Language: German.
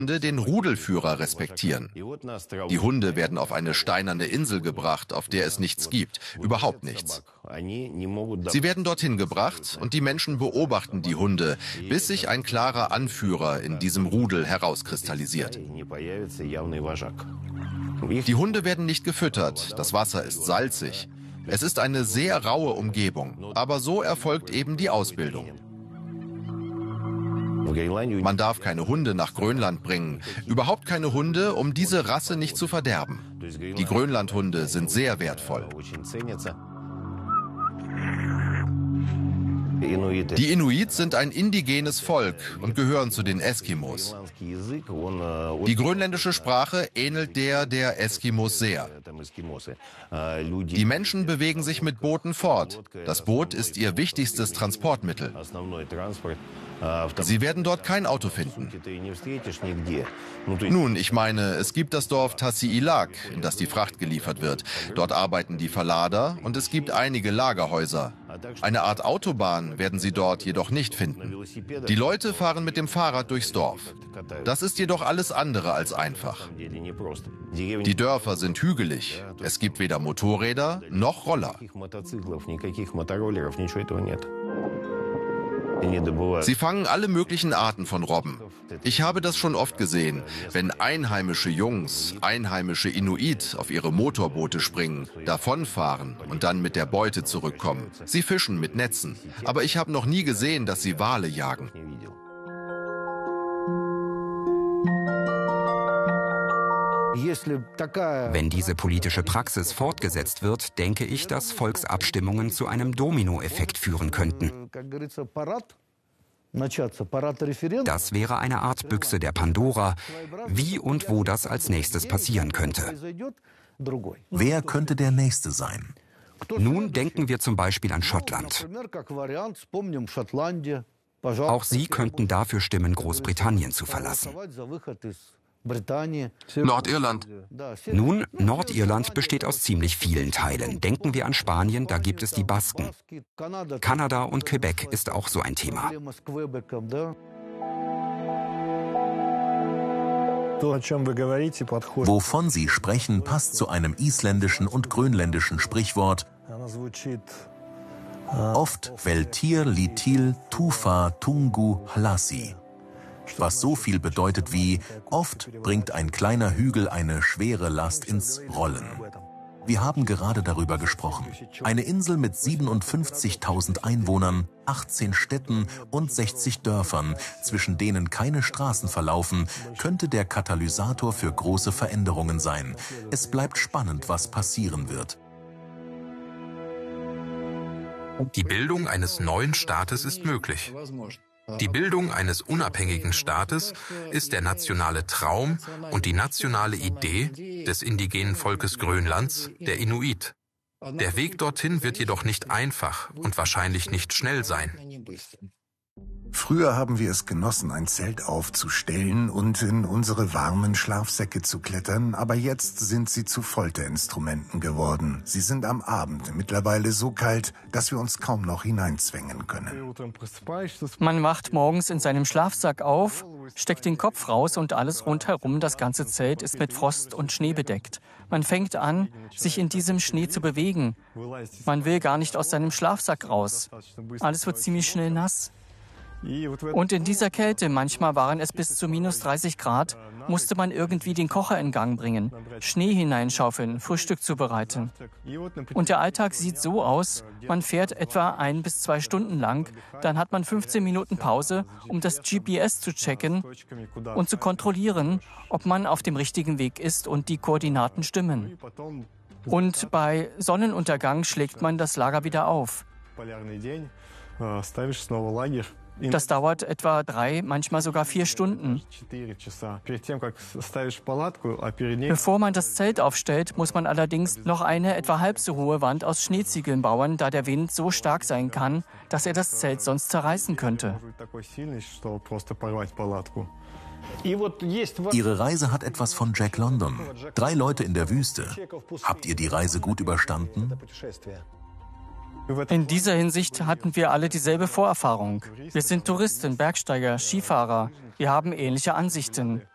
den Rudelführer respektieren. Die Hunde werden auf eine steinerne Insel gebracht, auf der es nichts gibt, überhaupt nichts. Sie werden dorthin gebracht und die Menschen beobachten die Hunde, bis sich ein klarer Anführer in diesem Rudel herauskristallisiert. Die Hunde werden nicht gefüttert, das Wasser ist salzig. Es ist eine sehr raue Umgebung, aber so erfolgt eben die Ausbildung. Man darf keine Hunde nach Grönland bringen, überhaupt keine Hunde, um diese Rasse nicht zu verderben. Die Grönlandhunde sind sehr wertvoll. Die Inuit sind ein indigenes Volk und gehören zu den Eskimos. Die grönländische Sprache ähnelt der Eskimos sehr. Die Menschen bewegen sich mit Booten fort. Das Boot ist ihr wichtigstes Transportmittel. Sie werden dort kein Auto finden. Nun, ich meine, es gibt das Dorf Tasiilaq, in das die Fracht geliefert wird. Dort arbeiten die Verlader und es gibt einige Lagerhäuser. Eine Art Autobahn werden Sie dort jedoch nicht finden. Die Leute fahren mit dem Fahrrad durchs Dorf. Das ist jedoch alles andere als einfach. Die Dörfer sind hügelig. Es gibt weder Motorräder noch Roller. Sie fangen alle möglichen Arten von Robben. Ich habe das schon oft gesehen, wenn einheimische Jungs, einheimische Inuit auf ihre Motorboote springen, davonfahren und dann mit der Beute zurückkommen. Sie fischen mit Netzen, aber ich habe noch nie gesehen, dass sie Wale jagen. Wenn diese politische Praxis fortgesetzt wird, denke ich, dass Volksabstimmungen zu einem Dominoeffekt führen könnten. Das wäre eine Art Büchse der Pandora, wie und wo das als nächstes passieren könnte. Wer könnte der Nächste sein? Nun denken wir zum Beispiel an Schottland. Auch sie könnten dafür stimmen, Großbritannien zu verlassen. Nordirland. Nun, Nordirland besteht aus ziemlich vielen Teilen. Denken wir an Spanien, da gibt es die Basken. Kanada und Quebec ist auch so ein Thema. Wovon Sie sprechen, passt zu einem isländischen und grönländischen Sprichwort. Oft veltir litil tufa tungu halasi. Was so viel bedeutet wie, oft bringt ein kleiner Hügel eine schwere Last ins Rollen. Wir haben gerade darüber gesprochen. Eine Insel mit 57.000 Einwohnern, 18 Städten und 60 Dörfern, zwischen denen keine Straßen verlaufen, könnte der Katalysator für große Veränderungen sein. Es bleibt spannend, was passieren wird. Die Bildung eines neuen Staates ist möglich. Die Bildung eines unabhängigen Staates ist der nationale Traum und die nationale Idee des indigenen Volkes Grönlands, der Inuit. Der Weg dorthin wird jedoch nicht einfach und wahrscheinlich nicht schnell sein. Früher haben wir es genossen, ein Zelt aufzustellen und in unsere warmen Schlafsäcke zu klettern, aber jetzt sind sie zu Folterinstrumenten geworden. Sie sind am Abend mittlerweile so kalt, dass wir uns kaum noch hineinzwängen können. Man wacht morgens in seinem Schlafsack auf, steckt den Kopf raus und alles rundherum, das ganze Zelt ist mit Frost und Schnee bedeckt. Man fängt an, sich in diesem Schnee zu bewegen. Man will gar nicht aus seinem Schlafsack raus. Alles wird ziemlich schnell nass. Und in dieser Kälte, manchmal waren es bis zu minus 30 Grad, musste man irgendwie den Kocher in Gang bringen, Schnee hineinschaufeln, Frühstück zubereiten. Und der Alltag sieht so aus, man fährt etwa 1 bis 2 Stunden lang, dann hat man 15 Minuten Pause, um das GPS zu checken und zu kontrollieren, ob man auf dem richtigen Weg ist und die Koordinaten stimmen. Und bei Sonnenuntergang schlägt man das Lager wieder auf. Das dauert etwa 3, manchmal sogar 4 Stunden. Bevor man das Zelt aufstellt, muss man allerdings noch eine etwa halb so hohe Wand aus Schneeziegeln bauen, da der Wind so stark sein kann, dass er das Zelt sonst zerreißen könnte. Ihre Reise hat etwas von Jack London. 3 Leute in der Wüste. Habt ihr die Reise gut überstanden? In dieser Hinsicht hatten wir alle dieselbe Vorerfahrung. Wir sind Touristen, Bergsteiger, Skifahrer. Wir haben ähnliche Ansichten.